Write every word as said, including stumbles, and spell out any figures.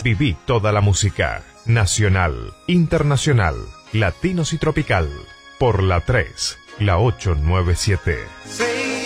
Viví toda la música, nacional, internacional, latinos y tropical, por la tres, la ocho nueve siete.